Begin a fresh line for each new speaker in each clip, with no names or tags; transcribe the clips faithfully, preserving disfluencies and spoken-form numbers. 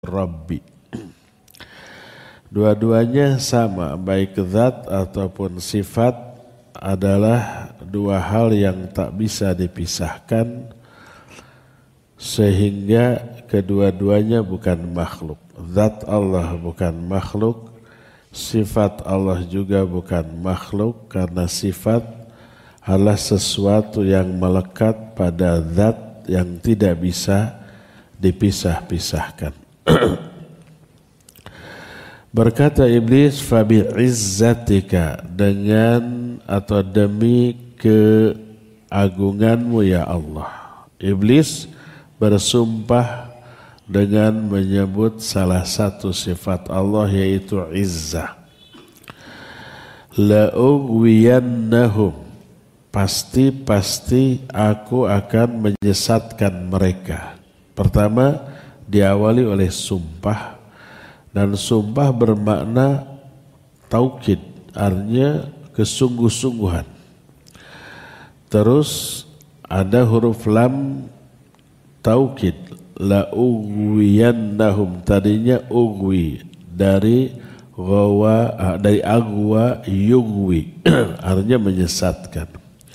Rabbi. Dua-duanya sama, baik zat ataupun sifat adalah dua hal yang tak bisa dipisahkan sehingga kedua-duanya bukan makhluk. Zat Allah bukan makhluk, sifat Allah juga bukan makhluk, karena sifat adalah sesuatu yang melekat pada zat yang tidak bisa dipisah-pisahkan. Berkata iblis, fabi izzatika, dengan atau demi keagunganmu ya Allah. Iblis bersumpah dengan menyebut salah satu sifat Allah, yaitu izzah. La'ughwiyannahum, pasti-pasti aku akan menyesatkan mereka. Pertama diawali oleh sumpah, dan sumpah bermakna taukid, artinya kesungguh-sungguhan. Terus ada huruf lam taukid, la ughwiyannahum, tadinya ughwi dari ghawa, dari agwa yughwi artinya menyesatkan.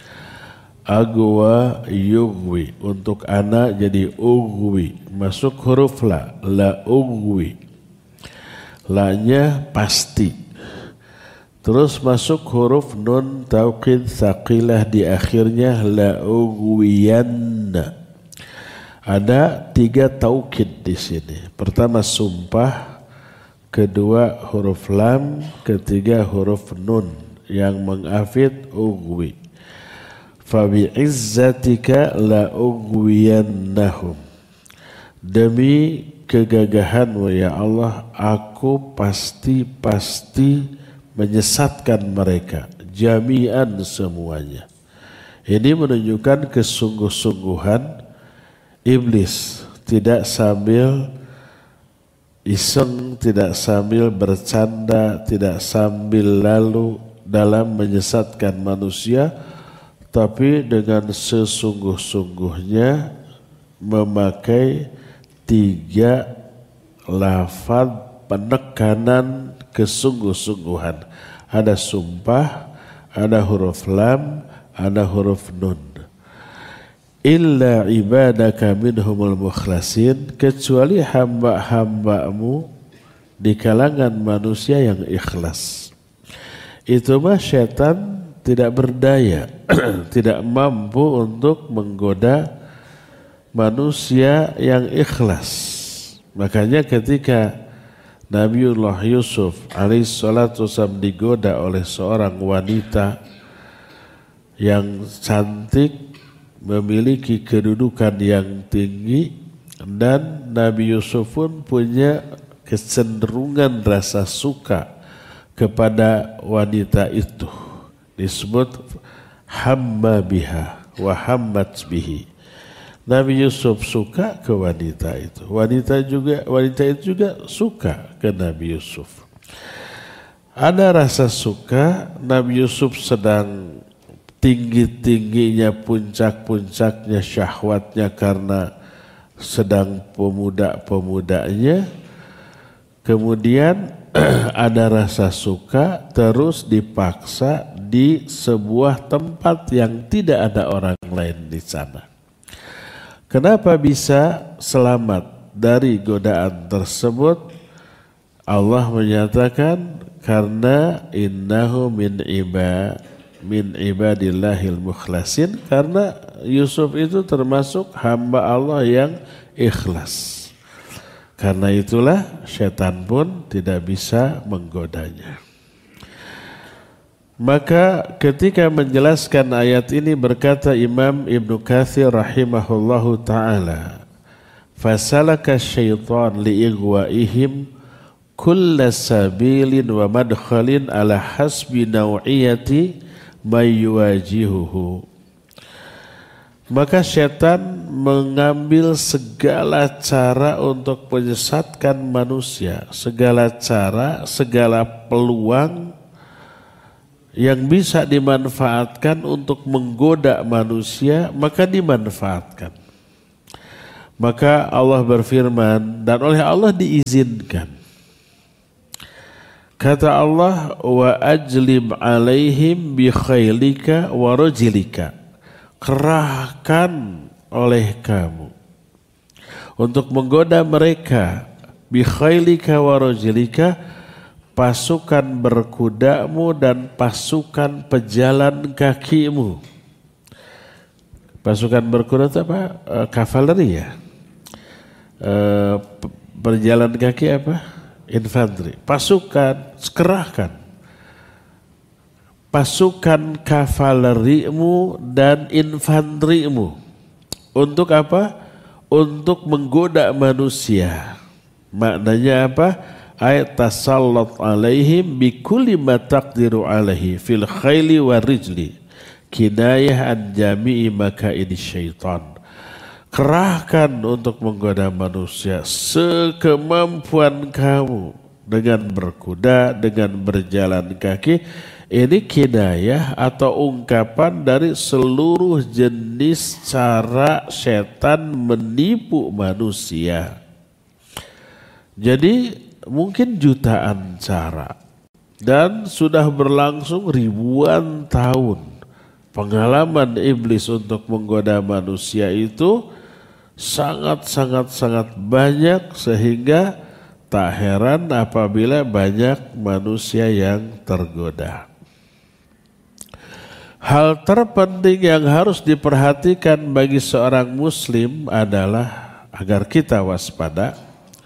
Agwa yughwi untuk anak jadi ughwi, masuk huruf la, la ughwi, la-nya pasti. Terus masuk huruf nun taukid tsaqilah di akhirnya, la ughwiyanna. Ada tiga taukid di sini. Pertama sumpah, kedua huruf lam, ketiga huruf nun yang mengafid ughwi. Fabi izzatika la ughwiyannahum, demi kegagahanmu ya Allah, aku pasti-pasti menyesatkan mereka, jami'an semuanya. Ini menunjukkan kesungguh-sungguhan iblis, tidak sambil iseng, tidak sambil bercanda, tidak sambil lalu dalam menyesatkan manusia, tapi dengan sesungguh-sungguhnya memakai tiga lafaz penekanan kesungguh-sungguhan. Ada sumpah, ada huruf lam, ada huruf nun. Illa ibadaka minhumul mukhlasin, kecuali hamba-hambamu di kalangan manusia yang ikhlas. Itu mah syaitan tidak berdaya, tidak mampu untuk menggoda manusia yang ikhlas. Makanya ketika Nabiullah Yusuf alaihissalatu wassalam digoda oleh seorang wanita yang cantik, memiliki kedudukan yang tinggi, dan Nabi Yusuf pun punya kecenderungan rasa suka kepada wanita itu, disebut hamma biha wa hammat bihi. Nabi Yusuf suka ke wanita itu, wanita juga wanita itu juga suka ke Nabi Yusuf. Ada rasa suka, Nabi Yusuf sedang tinggi-tingginya, puncak-puncaknya syahwatnya karena sedang pemuda-pemudanya. Kemudian ada rasa suka, terus dipaksa di sebuah tempat yang tidak ada orang lain di sana. Kenapa bisa selamat dari godaan tersebut? Allah menyatakan karena innahu min iba min ibadillahil mukhlasin, karena Yusuf itu termasuk hamba Allah yang ikhlas. Karena itulah syaitan pun tidak bisa menggodanya. Maka ketika menjelaskan ayat ini berkata Imam Ibnu Katsir rahimahullahu ta'ala, fasalaka syaitan li'igwaihim kulla sabilin wa madkhalin ala hasbi naw'iyati mayyuwajihuhu. Maka syaitan mengambil segala cara untuk menyesatkan manusia, segala cara, segala peluang yang bisa dimanfaatkan untuk menggoda manusia, maka dimanfaatkan. Maka Allah berfirman dan oleh Allah diizinkan. Kata Allah, wa ajlib alaihim bi khailika wa rajilika. Kerahkan oleh kamu untuk menggoda mereka bi khailika wa rajilika, pasukan berkudamu dan pasukan pejalan kakimu. Pasukan berkuda itu apa? E, kavaleri ya. E, berjalan kaki apa? Infanteri. Pasukan, kerahkan pasukan kavalerimu dan infanterimu untuk apa? Untuk menggoda manusia. Maknanya apa? Ayat tasallat alaihim bikulli ma taqdiru alaihi fil khaili wa rijli kinayah an jami'i makaidi syaitan. Kerahkan untuk menggoda manusia sekemampuan kamu dengan berkuda, dengan berjalan kaki. Ini kinayah atau ungkapan dari seluruh jenis cara setan menipu manusia. Jadi mungkin jutaan cara dan sudah berlangsung ribuan tahun. Pengalaman iblis untuk menggoda manusia itu sangat-sangat-sangat banyak sehingga tak heran apabila banyak manusia yang tergoda. Hal terpenting yang harus diperhatikan bagi seorang muslim adalah agar kita waspada.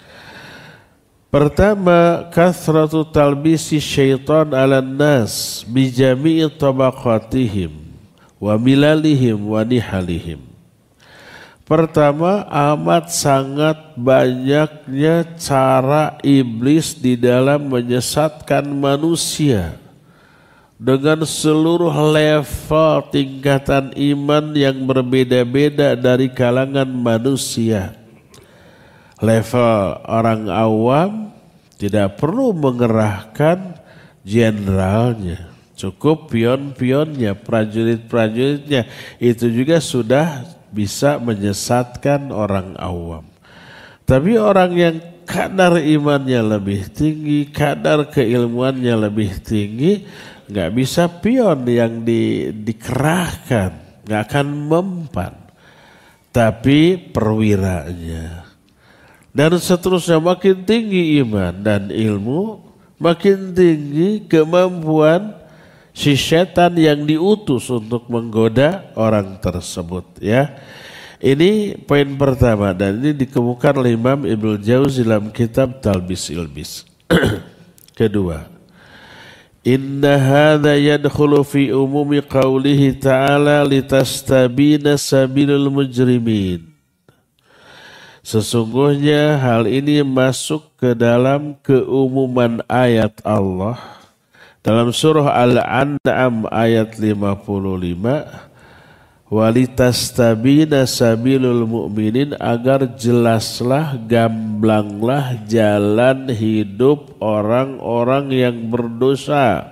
Pertama, kathratu talbisi syaitan ala nas bijami'i tabaqatihim wa milalihim wa nihalihim. Pertama, amat sangat banyaknya cara iblis di dalam menyesatkan manusia dengan seluruh level tingkatan iman yang berbeda-beda dari kalangan manusia. Level orang awam tidak perlu mengerahkan jenderalnya, cukup pion-pionnya, prajurit-prajuritnya, itu juga sudah bisa menyesatkan orang awam. Tapi orang yang kadar imannya lebih tinggi, kadar keilmuannya lebih tinggi, nggak bisa pion yang di, dikerahkan, nggak akan mempan. Tapi perwiranya. Dan seterusnya, makin tinggi iman dan ilmu, makin tinggi kemampuan si setan yang diutus untuk menggoda orang tersebut, ya. Ini poin pertama dan ini dikemukakan oleh Imam Ibnu Jauzi dalam kitab Talbis Ilbis. Kedua, inna hadza yadkhulu fi umumi qaulihi ta'ala litastabina sabilul mujrimin. Sesungguhnya hal ini masuk ke dalam keumuman ayat Allah dalam surah Al-An'am ayat lima puluh lima, walitastabina sabilul mu'minin, agar jelaslah, gamblanglah jalan hidup orang-orang yang berdosa.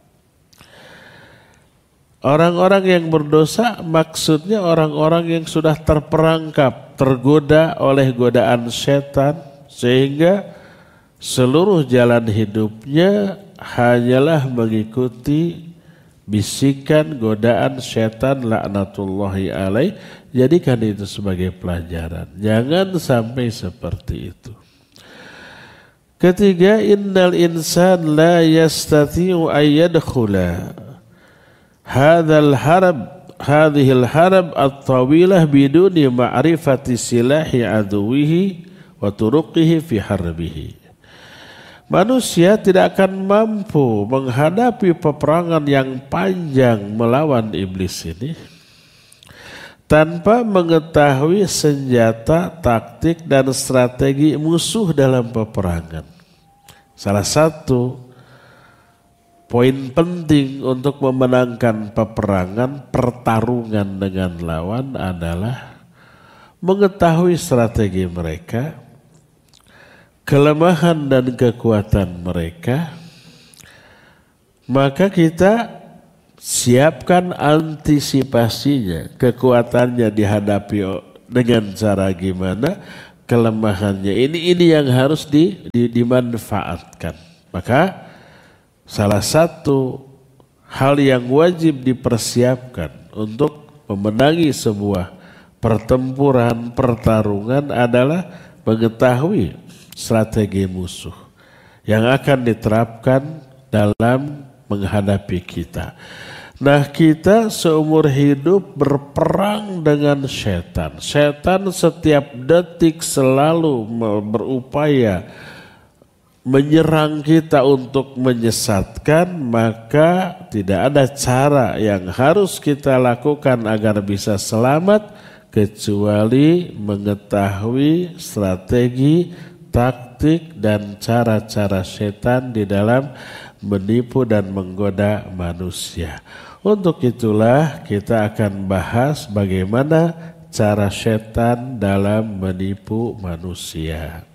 Orang-orang yang berdosa maksudnya orang-orang yang sudah terperangkap, tergoda oleh godaan setan, sehingga seluruh jalan hidupnya hanyalah mengikuti bisikan godaan setan laknatullahi alaih. Jadikan itu sebagai pelajaran. Jangan sampai seperti itu. Ketiga, innal insan la yastati'u ayyadkhula hadzal harab hadhil harab at-tawilah biduni ma'rifati silahi aduwihi wa turuqihi fi harbihi. Manusia tidak akan mampu menghadapi peperangan yang panjang melawan iblis ini tanpa mengetahui senjata, taktik, dan strategi musuh dalam peperangan. Salah satu poin penting untuk memenangkan peperangan, pertarungan dengan lawan adalah mengetahui strategi mereka, kelemahan dan kekuatan mereka, maka kita siapkan antisipasinya. Kekuatannya dihadapi Dengan cara gimana? Kelemahannya. Ini ini yang harus di, di, dimanfaatkan. Maka salah satu hal yang wajib dipersiapkan untuk memenangi sebuah pertempuran, pertarungan adalah mengetahui strategi musuh yang akan diterapkan dalam menghadapi kita. Nah, kita seumur hidup berperang dengan setan. Setan setiap detik selalu berupaya menyerang kita untuk menyesatkan, maka tidak ada cara yang harus kita lakukan agar bisa selamat kecuali mengetahui strategi, taktik, dan cara-cara setan di dalam menipu dan menggoda manusia. Untuk itulah kita akan bahas bagaimana cara setan dalam menipu manusia.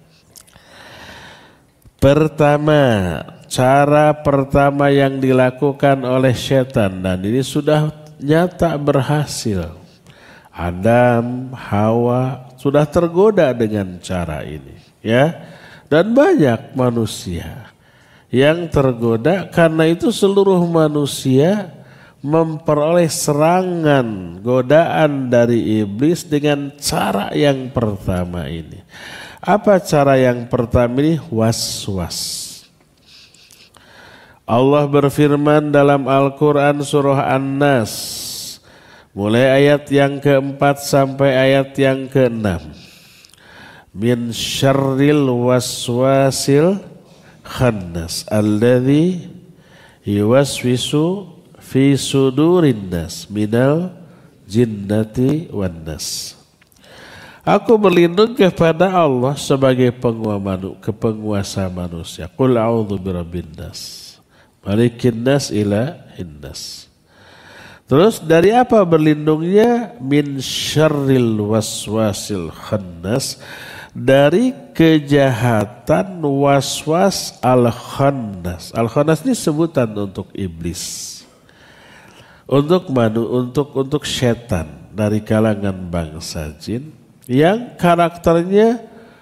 Pertama, cara pertama yang dilakukan oleh setan, dan ini sudah nyata berhasil. Adam, Hawa sudah tergoda dengan cara ini, ya. Dan banyak manusia yang tergoda, karena itu seluruh manusia memperoleh serangan, godaan dari iblis dengan cara yang pertama ini. Apa cara yang pertama ini? Was-was. Allah berfirman dalam Al-Quran surah An-Nas, mulai ayat yang keempat sampai ayat yang keenam. Min syarril waswasil khannas alladzi yuwaswisu fi sudurin nas minal jinnati wan nas. Aku berlindung kepada Allah sebagai penguasa manusia. Qul a'udzu birabbin nas, malikin nas, ilahin nas. Terus dari apa berlindungnya? Min syarril waswasil khannas, dari kejahatan waswas al-khannas. Al-khannas ini sebutan untuk iblis. Untuk manu, untuk untuk setan dari kalangan bangsa jin yang karakternya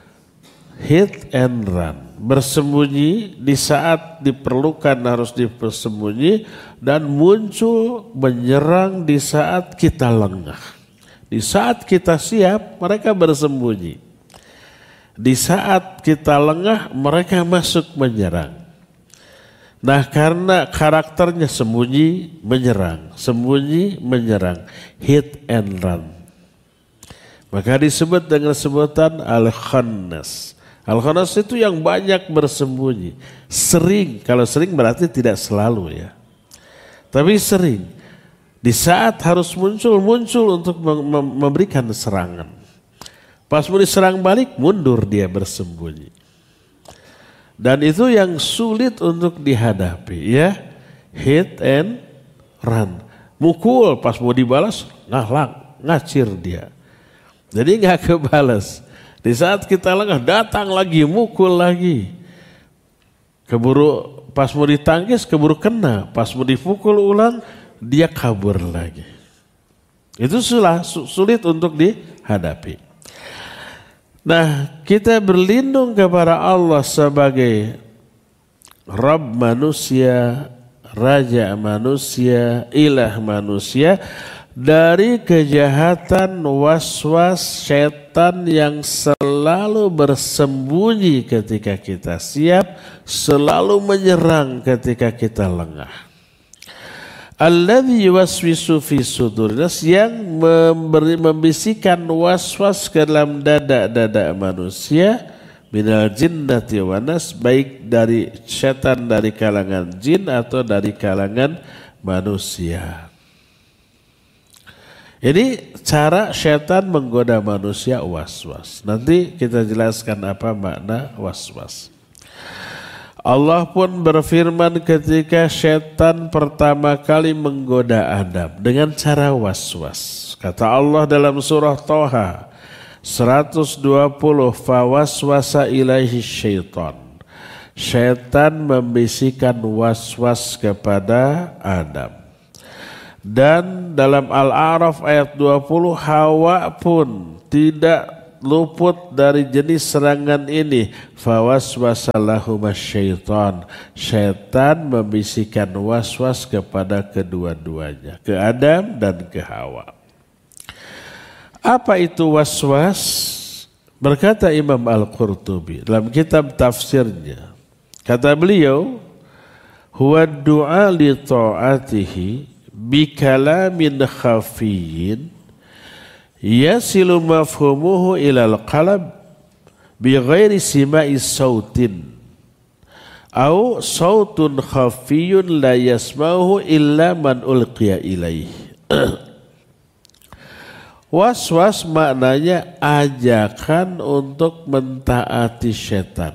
hit and run, bersembunyi di saat diperlukan harus bersembunyi, dan muncul menyerang di saat kita lengah. Di saat kita siap, mereka bersembunyi. Di saat kita lengah, mereka masuk menyerang. Nah, karena karakternya sembunyi menyerang, sembunyi menyerang, hit and run, maka disebut dengan sebutan al-khannas. Al-khannas itu yang banyak bersembunyi, sering. Kalau sering berarti tidak selalu, ya, tapi sering. Di saat harus muncul, muncul untuk memberikan serangan. Pas mau diserang balik, mundur dia bersembunyi. Dan itu yang sulit untuk dihadapi, ya, hit and run. Mukul, pas mau dibalas, ngalang, ngacir dia. Jadi nggak kebalas. Di saat kita lengah, datang lagi, mukul lagi. Keburu, pas mau ditangkis, keburu kena. Pas mau dipukul ulang, dia kabur lagi. Itu sulah, sulit untuk dihadapi. Nah, kita berlindung kepada Allah sebagai Rabb manusia, Raja manusia, Ilah manusia, dari kejahatan waswas setan yang selalu bersembunyi ketika kita siap, selalu menyerang ketika kita lengah. Alladzi yuwaswisu fi sudurin nas, yang memberi, membisikkan waswas ke dalam dada-dada manusia, minal jinnati wan nas, baik dari setan dari kalangan jin atau dari kalangan manusia. Ini cara setan menggoda manusia, waswas. Nanti kita jelaskan apa makna waswas. Allah pun berfirman ketika setan pertama kali menggoda Adam dengan cara waswas. Kata Allah dalam surah Toha seratus dua puluh, fawaswasa ilaihi syaitan. Setan membisikkan waswas kepada Adam. Dan dalam Al-A'raf ayat dua puluh, Hawa pun tidak luput dari jenis serangan ini. Fawaswasalahuma syaitan. Syaitan membisikkan waswas kepada kedua-duanya, ke Adam dan ke Hawa. Apa itu waswas? Berkata Imam Al-Qurtubi dalam kitab tafsirnya, kata beliau, huwa du'a li ta'atihi bi kalamin khafiyyin yasilu mafhumuhu ilal qalb bi ghairi sima'i sautin au sautun khafiyyun la yasma'uhu illa man ulqiya ilaih. Was-was maknanya ajakan untuk mentaati setan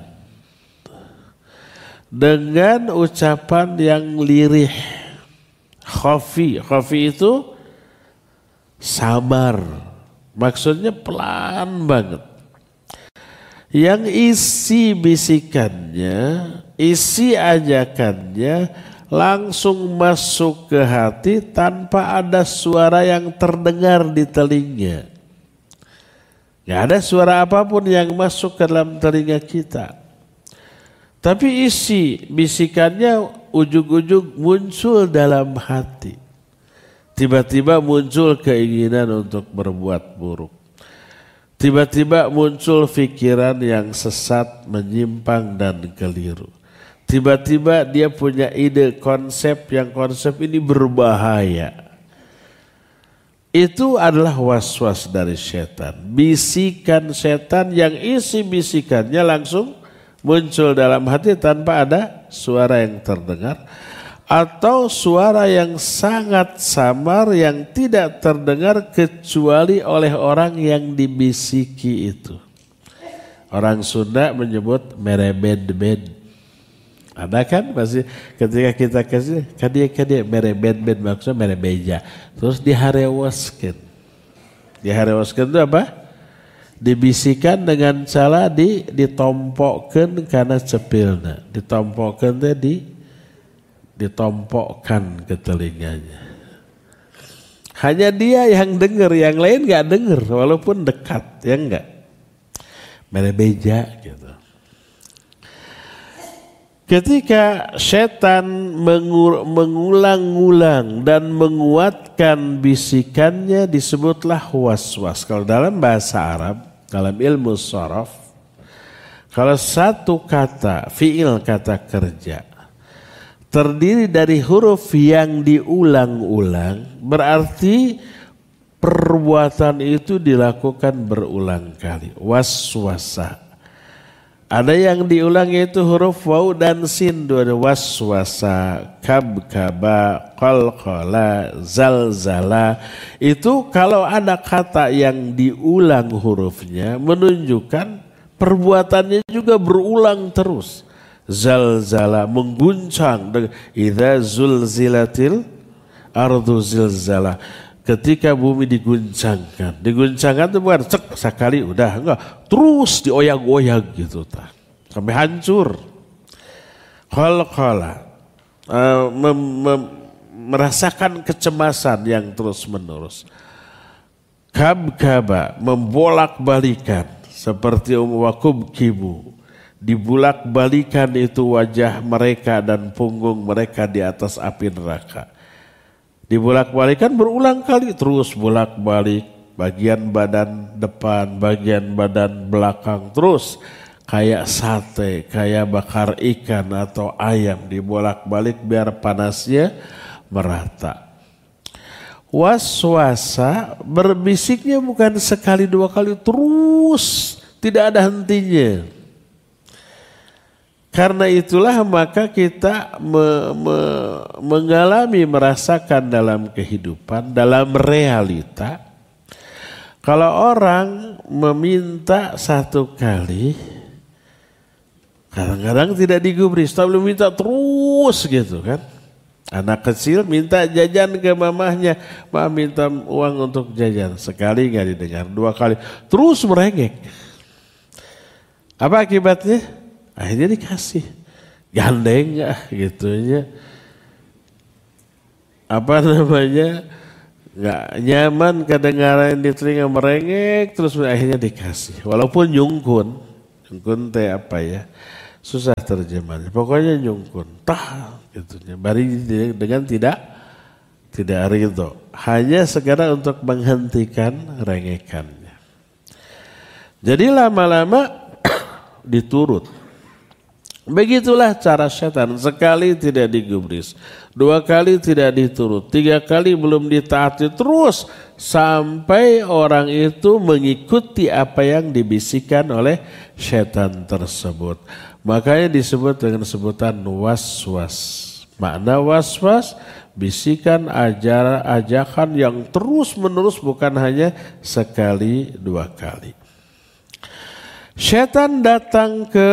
dengan ucapan yang lirih. Khafi, khafi itu samar, maksudnya pelan banget. Yang isi bisikannya, isi ajakannya langsung masuk ke hati tanpa ada suara yang terdengar di telinga. Gak ada suara apapun yang masuk ke dalam telinga kita. Tapi isi bisikannya ujug-ujug muncul dalam hati. Tiba-tiba muncul keinginan untuk berbuat buruk. Tiba-tiba muncul pikiran yang sesat, menyimpang dan keliru. Tiba-tiba dia punya ide konsep yang konsep ini berbahaya. Itu adalah was-was dari setan. Bisikan setan yang isi bisikannya langsung muncul dalam hati tanpa ada suara yang terdengar. Atau suara yang sangat samar yang tidak terdengar kecuali oleh orang yang dibisiki itu. Orang Sunda menyebut merebed-bed. Ada kan masih ketika kita kasih kadia-kadia merebed-bed maksudnya merebeja. Terus diharewaskan. Diharewaskan itu apa? Dibisikan dengan cara di ditompokkan karena cepilna. Ditompokkan tadi ditompokkan ke telinganya. Hanya dia yang dengar, yang lain nggak dengar walaupun dekat, ya enggak. Merebeja gitu. Ketika setan mengulang-ulang dan menguatkan bisikannya disebutlah was-was. Kalau dalam bahasa Arab, dalam ilmu sharaf, kalau satu kata, fi'il kata kerja, terdiri dari huruf yang diulang-ulang, berarti perbuatan itu dilakukan berulang kali. Waswasa. Ada yang diulang yaitu huruf waw dan sin. Dua waswasa, kabkaba, qalqala, zalzala. Itu kalau ada kata yang diulang hurufnya menunjukkan perbuatannya juga berulang terus. Zalzala, mengguncang. Idza zulzilatil ardu zilzala. Ketika bumi diguncangkan. Diguncangkan itu bukan cek sekali udah, enggak. Terus dioyak-oyak gitu. Tak. Sampai hancur. Qalqala. Uh, mem- mem- merasakan kecemasan yang terus menerus. Kabkaba, membolak-balikan. Seperti umwakub kibu. Dibulak-balikan itu wajah mereka dan punggung mereka di atas api neraka. Dibolak-balikan berulang kali, terus bolak-balik, bagian badan depan, bagian badan belakang, terus kayak sate, kayak bakar ikan atau ayam, dibolak-balik biar panasnya merata. Waswasa berbisiknya bukan sekali dua kali, terus tidak ada hentinya. Karena itulah maka kita me, me, mengalami, merasakan dalam kehidupan, dalam realita. Kalau orang meminta satu kali, kadang-kadang tidak digubris, tapi minta terus gitu kan. Anak kecil minta jajan ke mamahnya, mah minta uang untuk jajan. Sekali nggak didengar, dua kali, terus merengek. Apa akibatnya? Akhirnya dikasih, gandeng gak gitunya, apa namanya, nggak nyaman kedengaran di telinga merengek, terus akhirnya dikasih. Walaupun nyungkun, nyungkun teh apa ya, susah terjemahnya. Pokoknya nyungkun, tah gitunya. Bari dengan tidak tidak ridho, hanya sekedar untuk menghentikan rengekannya. Jadi lama-lama diturut. Begitulah cara setan. Sekali tidak digubris, dua kali tidak diturut, tiga kali belum ditaati, terus sampai orang itu mengikuti apa yang dibisikkan oleh setan tersebut. Makanya disebut dengan sebutan was-was. Makna was-was, bisikan, ajaran, ajakan yang terus menerus, bukan hanya sekali dua kali. Setan datang ke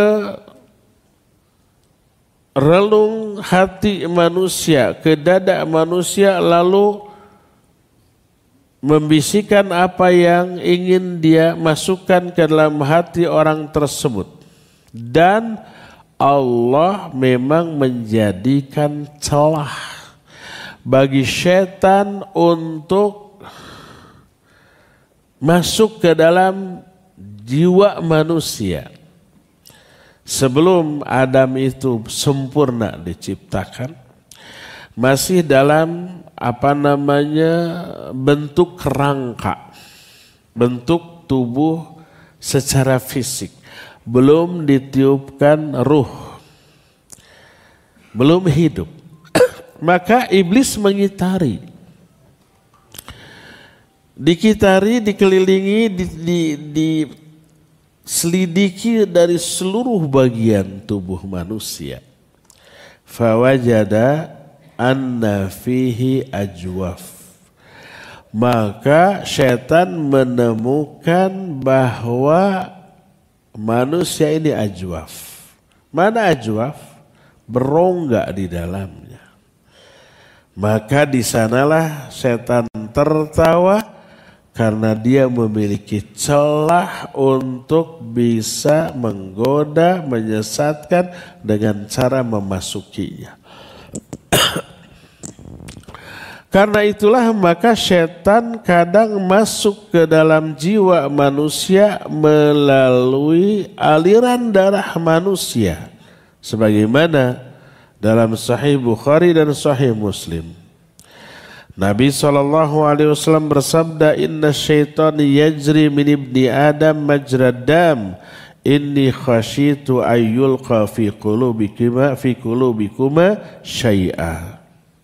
relung hati manusia, ke dada manusia, lalu membisikkan apa yang ingin dia masukkan ke dalam hati orang tersebut. Dan Allah memang menjadikan celah bagi setan untuk masuk ke dalam jiwa manusia. Sebelum Adam itu sempurna diciptakan, masih dalam apa namanya bentuk kerangka, bentuk tubuh secara fisik, belum ditiupkan ruh, belum hidup. Maka iblis mengitari, dikitari, dikelilingi, di, di, di selidiki dari seluruh bagian tubuh manusia. Fawajada anna fihi ajwaf. Maka setan menemukan bahwa manusia ini ajwaf. Mana ajwaf? Berongga di dalamnya. Maka di sanalah setan tertawa, karena dia memiliki celah untuk bisa menggoda, menyesatkan dengan cara memasukinya. Karena itulah maka setan kadang masuk ke dalam jiwa manusia melalui aliran darah manusia. Sebagaimana dalam Sahih Bukhari dan Sahih Muslim. Nabi shallallahu alaihi wasallam bersabda, Inna syaitan yajri min ibni Adam majradam, inni khasyitu ayyulqa fi qulubikuma fi qulubikuma syai'a.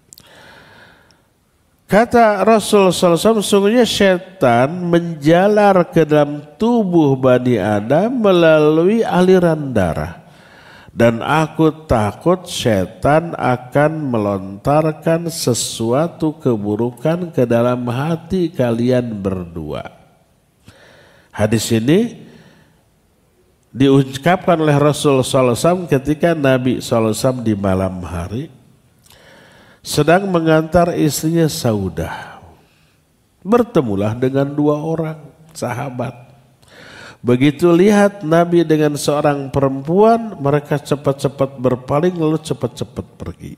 Kata Rasul sallallahu alaihi wasallam, sungguhnya syaitan menjalar ke dalam tubuh Bani Adam melalui aliran darah. Dan aku takut setan akan melontarkan sesuatu keburukan ke dalam hati kalian berdua. Hadis ini diucapkan oleh Rasul sallallahu alaihi wasallam ketika Nabi sallallahu alaihi wasallam di malam hari sedang mengantar istrinya Saudah. Bertemulah dengan dua orang sahabat. Begitu lihat Nabi dengan seorang perempuan, mereka cepat-cepat berpaling lalu cepat-cepat pergi.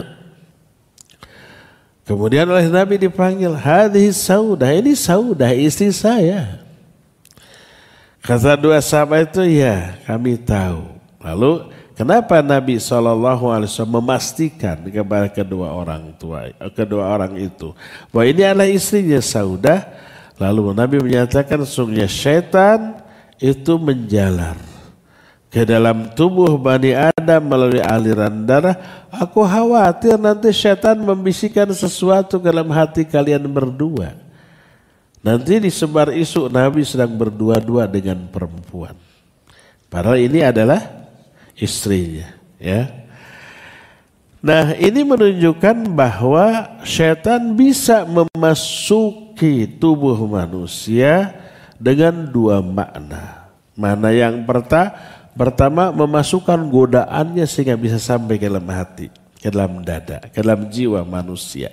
Kemudian oleh Nabi dipanggil, hadhihi Saudah, ini Saudah istri saya. Kata dua sahabat itu, ya kami tahu. Lalu kenapa Nabi shallallahu alaihi wasallam memastikan kepada kedua orang tua, kedua orang itu, bahwa ini adalah istrinya Saudah. Lalu Nabi menyatakan, sungguhnya syaitan itu menjalar ke dalam tubuh Bani Adam melalui aliran darah. Aku khawatir nanti syaitan membisikkan sesuatu ke dalam hati kalian berdua. Nanti disebar isu Nabi sedang berdua-dua dengan perempuan. Padahal ini adalah istrinya. Ya. Nah, ini menunjukkan bahwa syaitan bisa memasuki tubuh manusia dengan dua makna. Mana yang pertama, pertama memasukkan godaannya sehingga bisa sampai ke dalam hati, ke dalam dada, ke dalam jiwa manusia.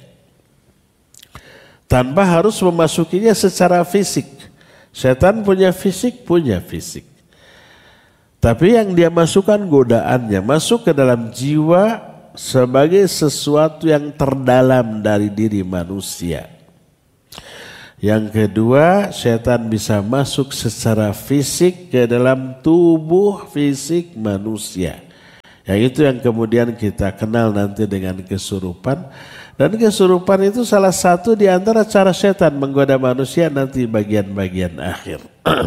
Tanpa harus memasukinya secara fisik. Setan punya fisik, punya fisik. Tapi yang dia masukkan godaannya, masuk ke dalam jiwa sebagai sesuatu yang terdalam dari diri manusia. Yang kedua, setan bisa masuk secara fisik ke dalam tubuh fisik manusia. Yang itu yang kemudian kita kenal nanti dengan kesurupan. Dan kesurupan itu salah satu di antara cara setan menggoda manusia nanti bagian-bagian akhir.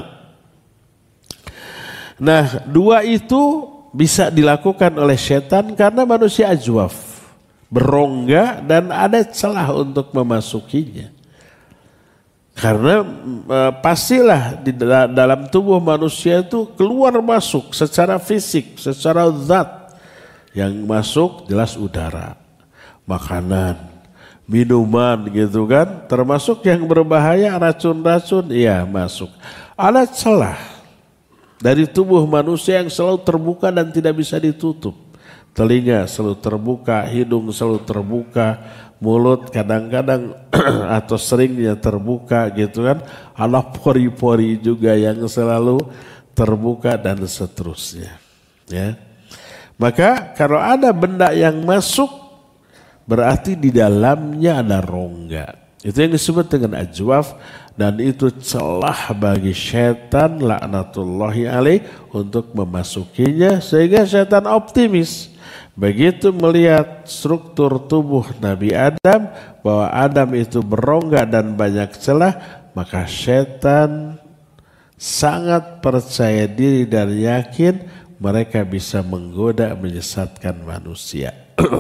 Nah, dua itu bisa dilakukan oleh setan karena manusia ajwaf, berongga dan ada celah untuk memasukinya. Karena e, pastilah di dalam tubuh manusia itu keluar masuk secara fisik, secara zat. Yang masuk jelas udara, makanan, minuman gitu kan. Termasuk yang berbahaya, racun-racun, iya masuk. Ada celah dari tubuh manusia yang selalu terbuka dan tidak bisa ditutup. Telinga selalu terbuka, hidung selalu terbuka, mulut kadang-kadang atau seringnya terbuka gitu kan. Ada pori-pori juga yang selalu terbuka dan seterusnya. Ya. Maka kalau ada benda yang masuk berarti di dalamnya ada rongga. Itu yang disebut dengan ajwaf dan itu celah bagi syaitan laknatullahi alaih untuk memasukinya sehingga syaitan optimis. Begitu melihat struktur tubuh Nabi Adam bahwa Adam itu berongga dan banyak celah, maka syaitan sangat percaya diri dan yakin mereka bisa menggoda menyesatkan manusia.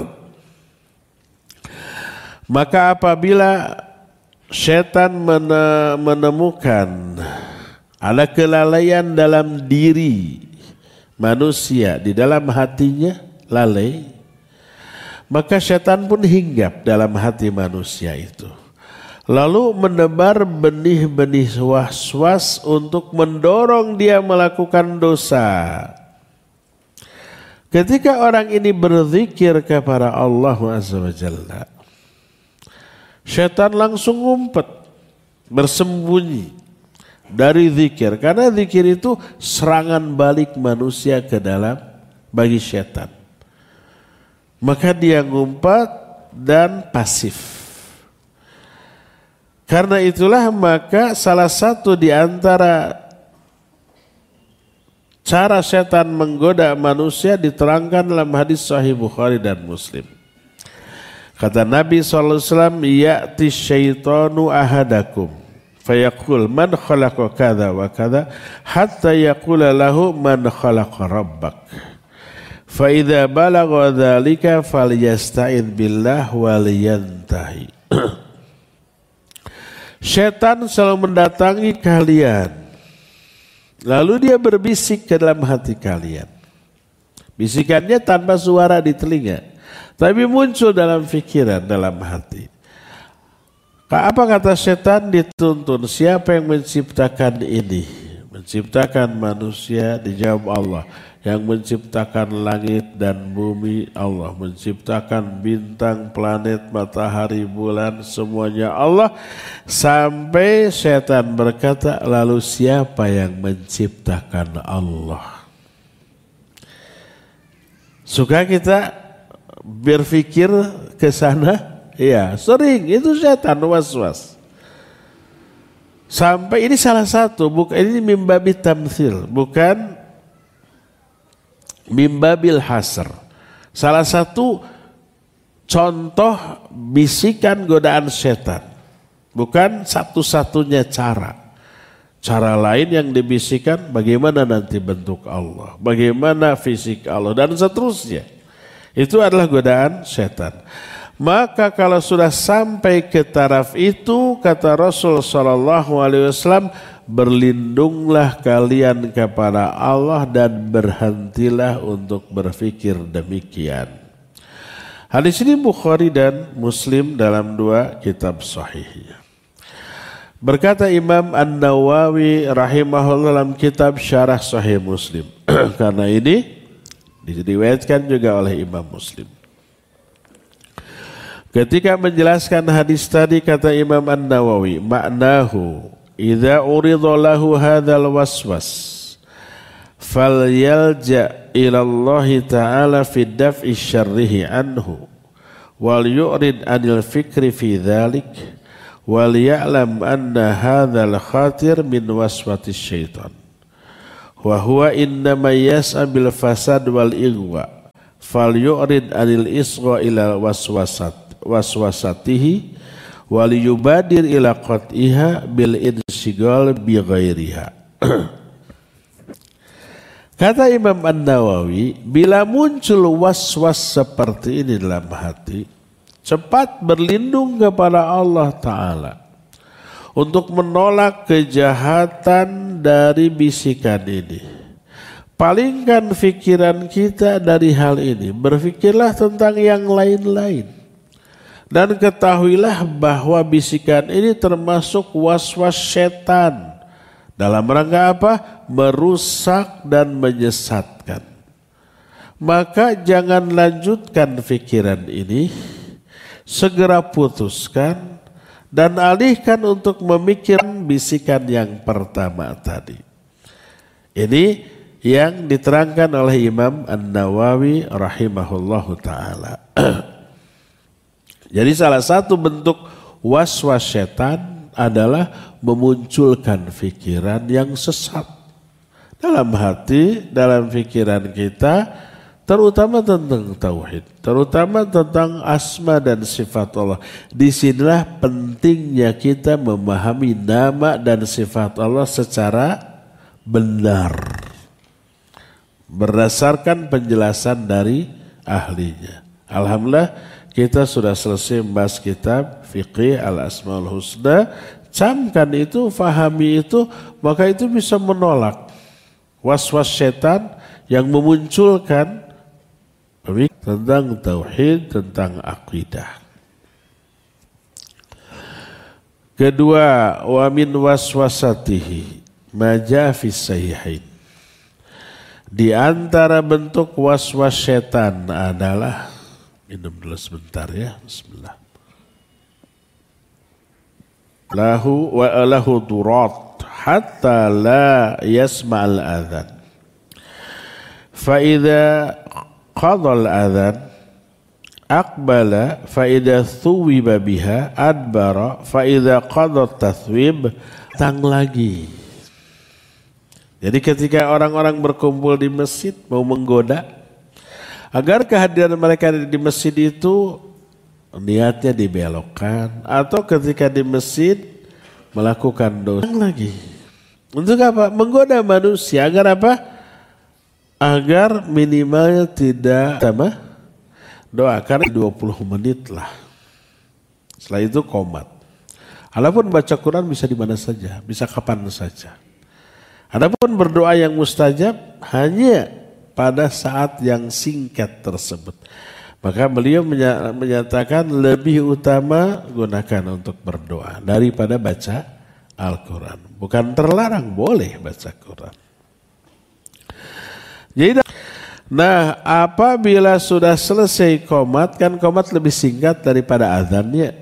Maka apabila syaitan menemukan ada kelalaian dalam diri manusia, di dalam hatinya lalai, maka syaitan pun hinggap dalam hati manusia itu. Lalu menebar benih-benih was-was untuk mendorong dia melakukan dosa. Ketika orang ini berzikir kepada Allah Azza wa Jalla, syaitan langsung ngumpet, bersembunyi dari zikir. Karena zikir itu serangan balik manusia ke dalam bagi syaitan. Maka dia ngumpet dan pasif. Karena itulah maka salah satu di antara cara setan menggoda manusia diterangkan dalam hadis Sahih Bukhari dan Muslim. Kata Nabi shallallahu alaihi wasallam, ya'ti syaitanu ahadakum fayaqul man khalaqa kadha wa kadha hatta yaqula lahu man khalaqa rabbak. Fa idza balagha dzalika falyasta'id billah waliyantahi. Syaitan selalu mendatangi kalian, lalu dia berbisik ke dalam hati kalian. Bisikannya tanpa suara di telinga, tapi muncul dalam pikiran, dalam hati. Apa kata syaitan? Dituntun, siapa yang menciptakan ini? Menciptakan manusia, dijawab Allah. Yang menciptakan langit dan bumi Allah, menciptakan bintang, planet, matahari, bulan, semuanya Allah. Sampai syaitan berkata, lalu siapa yang menciptakan Allah? Suka kita berpikir ke sana? Iya, sering. Itu syaitan was-was. Sampai ini salah satu, bukan ini mimbabi tamthil, bukan mimbabil hasr. Salah satu contoh bisikan godaan setan. Bukan satu-satunya cara. Cara lain yang dibisikkan bagaimana nanti bentuk Allah, bagaimana fisik Allah dan seterusnya. Itu adalah godaan setan. Maka kalau sudah sampai ke taraf itu, kata Rasul sallallahu alaihi wasallam, berlindunglah kalian kepada Allah dan berhentilah untuk berfikir demikian. Hadis ini Bukhari dan Muslim dalam dua kitab sahihnya. Berkata Imam An-Nawawi rahimahullah dalam kitab Syarah Sahih Muslim. Karena ini diriwayatkan juga oleh Imam Muslim. Ketika menjelaskan hadis tadi kata Imam An-Nawawi, maknahu idza urida lahu hadzal waswas falyalja ila Allah taala fi daf'i syarrihi anhu wal yu'rid anil fikri fi dzalik wal ya'lam anna hadzal khatir min waswatis syaitan wa huwa innama yas'a bil fasad wal igwa fal yu'rid anil isgha ila waswasat waswasatihi wal yubadir ila qat'iha bil insigal bi ghairiha. Kata Imam An-Nawawi, bila muncul was-was seperti ini dalam hati, cepat berlindung kepada Allah Ta'ala untuk menolak kejahatan dari bisikan ini. Palingkan pikiran kita dari hal ini, berfikirlah tentang yang lain-lain. Dan ketahuilah bahwa bisikan ini termasuk was-was setan. Dalam rangka apa? Merusak dan menyesatkan. Maka jangan lanjutkan pikiran ini, segera putuskan dan alihkan untuk memikirkan bisikan yang pertama tadi. Ini yang diterangkan oleh Imam An-Nawawi rahimahullahu ta'ala. Jadi salah satu bentuk was-was setan adalah memunculkan pikiran yang sesat dalam hati, dalam pikiran kita, terutama tentang tauhid, terutama tentang asma dan sifat Allah. Disinilah pentingnya kita memahami nama dan sifat Allah secara benar, berdasarkan penjelasan dari ahlinya. Alhamdulillah kita sudah selesai membahas kitab Fiqih Al-Asmaul Husna. Camkan itu, fahami itu, maka itu bisa menolak was-was setan yang memunculkan tentang tauhid, tentang akidah. Kedua, wa min waswasatihi ma jaa fi sahihain. Di antara bentuk was-was setan adalah, minum dulu sebentar ya, bismillah. Lahu wa lahu durat hatta la yasma'al adhan. Fa idza qada al adhan aqbala fa idza thuwiba biha adbara fa idza qada tathwib tang lagi. Jadi ketika orang-orang berkumpul di masjid mau menggoda, agar kehadiran mereka di masjid itu niatnya dibelokkan, atau ketika di masjid melakukan dosa lagi. Untuk apa? Menggoda manusia agar apa? Agar minimal tidak sama doakan dua puluh menit lah. Setelah itu qomat. Adapun baca Quran bisa di mana saja, bisa kapan saja. Adapun berdoa yang mustajab hanya pada saat yang singkat tersebut. Maka beliau menyatakan lebih utama gunakan untuk berdoa daripada baca Al-Quran. Bukan terlarang, boleh baca Quran. Jadi, nah apabila sudah selesai qomat, kan qomat lebih singkat daripada azannya.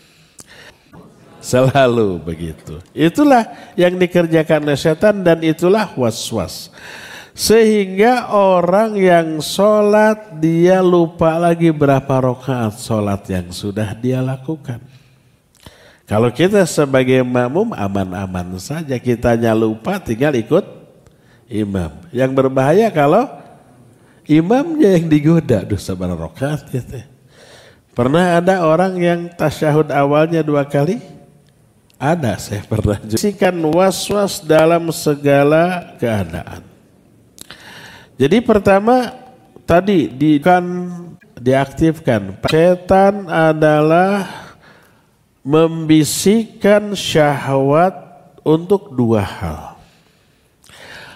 Selalu begitu. Itulah yang dikerjakan oleh setan dan itulah was-was. Sehingga orang yang sholat dia lupa lagi berapa rakaat sholat yang sudah dia lakukan. Kalau kita sebagai makmum aman-aman saja, kitanya lupa tinggal ikut imam. Yang berbahaya kalau imamnya yang digoda, duh sabar rakaat gitu. Pernah ada orang yang tasyahud awalnya dua kali? Ada, saya pernah. Sikan was-was dalam segala keadaan. Jadi pertama tadi di, kan diaktifkan. Setan adalah membisikkan syahwat untuk dua hal.